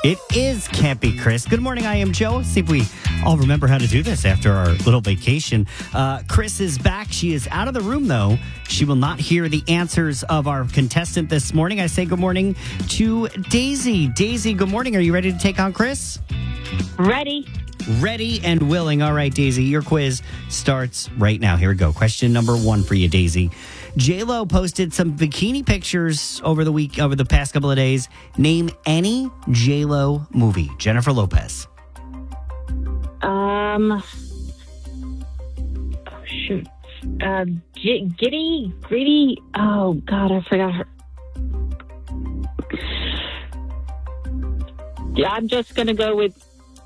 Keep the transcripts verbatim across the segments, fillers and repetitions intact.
It is Can't Be Chris. Good morning, I am Joe. See if we all remember how to do this after our little vacation. Uh, Chris is back. She is out of the room, though. She will not hear the answers of our contestant this morning. I say good morning to Daisy. Daisy, good morning. Are you ready to take on Chris? Ready. Ready and willing. All right, Daisy, your quiz starts right now. Here we go. Question number one for you, Daisy. J-Lo posted some bikini pictures over the week, over the past couple of days. Name any J-Lo movie. Jennifer Lopez. Um. Oh, shoot. Uh, G- Giddy, Greedy. Oh, God, I forgot her. Yeah, I'm just going to go with.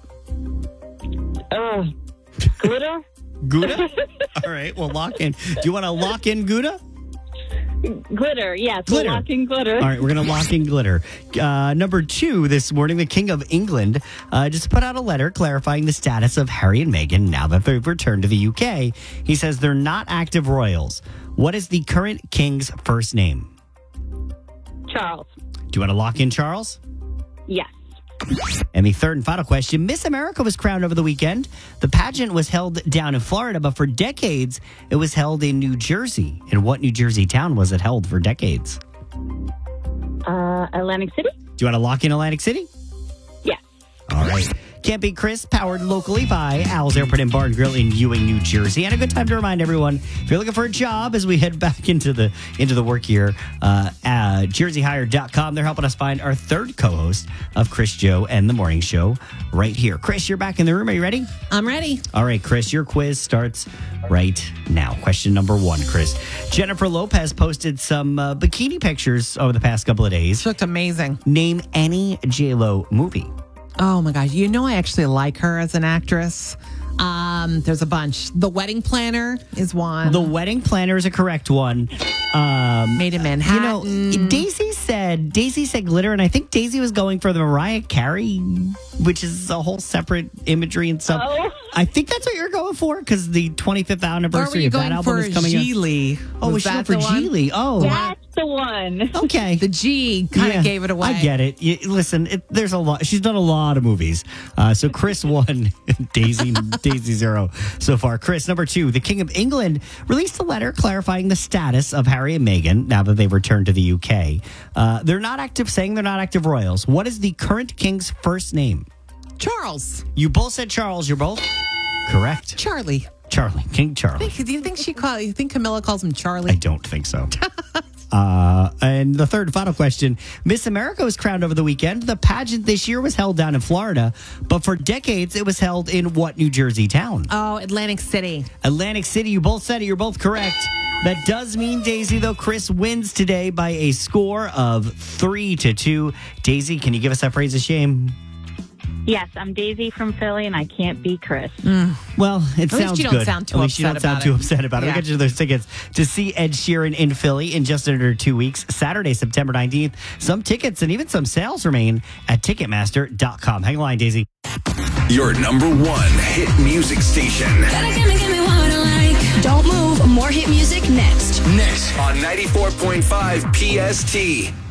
Uh, Glitter? Gouda? All right, well, lock in. Do you want to lock in Gouda? Glitter, yes. Glitter. We're locking glitter. All right, we're going to lock in glitter. Uh, number two this morning, the King of England uh, just put out a letter clarifying the status of Harry and Meghan now that they've returned to the U K. He says they're not active royals. What is the current king's first name? Charles. Do you want to lock in Charles? Yes. And the third and final question, Miss America was crowned over the weekend. The pageant was held down in Florida, but for decades, it was held in New Jersey. In what New Jersey town was it held for decades? Uh, Atlantic City? Do you want to lock in Atlantic City? Yes. All right. Can't Be Chris, powered locally by Owl's Airport and Bar and Grill in Ewing, New Jersey. And a good time to remind everyone, if you're looking for a job as we head back into the into the work year, uh, uh, jersey hire dot com. They're helping us find our third co-host of Chris, Joe, and the Morning Show right here. Chris, you're back in the room. Are you ready? I'm ready. All right, Chris, your quiz starts right now. Question number one, Chris. Jennifer Lopez posted some uh, bikini pictures over the past couple of days. She looked amazing. Name any J-Lo movie. Oh my gosh. You know, I actually like her as an actress. Um, there's a bunch. The Wedding Planner is one. The Wedding Planner is a correct one. Um, Made in Manhattan. You know, Daisy said Daisy said glitter, and I think Daisy was going for the Mariah Carey, which is a whole separate imagery and stuff. Oh. I think that's what you're going for because the twenty-fifth Or were anniversary you of that going album for is coming up. Geely? Oh, was was she going that for the one? Geely? Oh, That's the one. okay. The G kind of Yeah, gave it away. I get it. You, listen, it, there's a lot. She's done a lot of movies. Uh, so Chris won, Daisy Daisy zero so far. Chris, number two, the King of England released a letter clarifying the status of Harry and Meghan now that they've returned to the U K. Uh, they're not active, saying they're not active royals. What is the current king's first name? Charles. You both said Charles. You're both correct. Charlie. Charlie, King Charlie. Think, do you think she call? You think Camilla calls him Charlie? I don't think so. Uh, and the third and final question. Miss America was crowned over the weekend. The pageant this year was held down in Florida, but for decades it was held in what New Jersey town? Oh, Atlantic City. Atlantic City. You both said it. You're both correct. That does mean, Daisy, though, Chris wins today by a score of three to two. Daisy, can you give us that phrase of shame? Yes, I'm Daisy from Philly, and I can't be Chris. Well, it At least sounds you don't good. sound too At least you don't upset sound about too it. upset about it. Yeah. We'll get you those tickets to see Ed Sheeran in Philly in just under two weeks, Saturday, September nineteenth. Some tickets and even some sales remain at Ticketmaster dot com. Hang on, line, Daisy. Your number one hit music station. Gotta give me, give me what I like. Don't move. More hit music next. Next on ninety-four point five P S T.